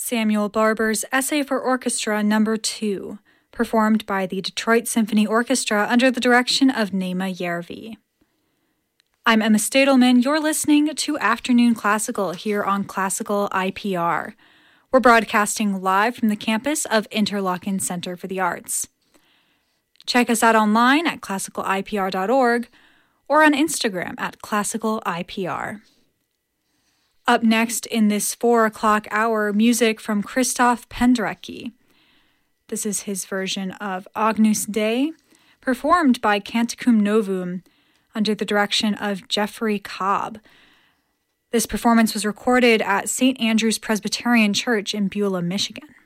Samuel Barber's Essay for Orchestra No. 2, performed by the Detroit Symphony Orchestra under the direction of Naima Järvi. I'm Emma Stadelman. You're listening to Afternoon Classical here on Classical IPR. We're broadcasting live from the campus of Interlochen Center for the Arts. Check us out online at classicalipr.org or on Instagram at classicalipr. Up next in this 4 o'clock hour, music from Christoph Penderecki. This is his version of Agnus Dei, performed by Canticum Novum under the direction of Jeffrey Cobb. This performance was recorded at St. Andrew's Presbyterian Church in Beulah, Michigan.